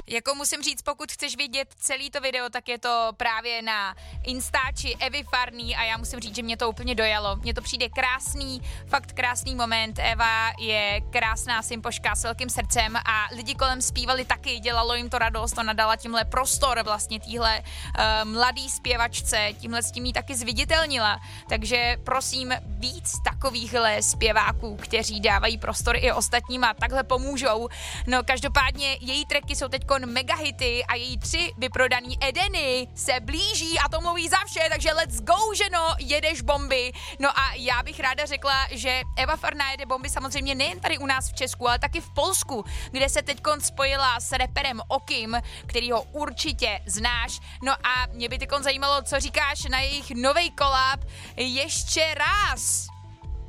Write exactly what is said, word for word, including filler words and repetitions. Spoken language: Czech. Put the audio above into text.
Jako musím říct, pokud chceš vidět celý to video, tak je to právě na Instači Evy Farný a já musím říct, že mě to úplně dojalo. Mně to přijde krásný, fakt krásný moment. Eva je krásná sympoška s velkým srdcem a lidi kolem zpívali taky, dělalo jim to radost, ona dala tímhle prostor vlastně týhle uh, mladý zpěvačce, tímhle s tím jí taky zviditelnila. Takže prosím víc takovýchhle zpěváků, kteří dávají prostor i ostatním a takhle pomůžou. No každopádně její tracky jsou teďko mega hity a její tři vyprodaný Edeny se blíží a to mluví za vše, takže let's go, ženo, jedeš bomby. No a já bych ráda řekla, že Eva Farná jede bomby samozřejmě nejen tady u nás v Česku, ale taky v Polsku, kde se teďkon spojila s reperem Okim, který ho určitě znáš. No a mě by teďkon zajímalo, co říkáš na jejich novej kolab Ještě raz.